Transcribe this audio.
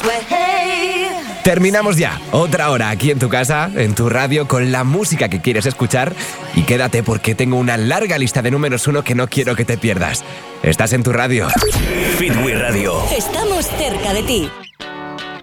Terminamos ya. Otra hora aquí en tu casa, en tu radio, con la música que quieres escuchar. Y quédate porque tengo una larga lista de números 1 que no quiero que te pierdas. Estás en tu radio. Fitwi Radio. Estamos cerca de ti.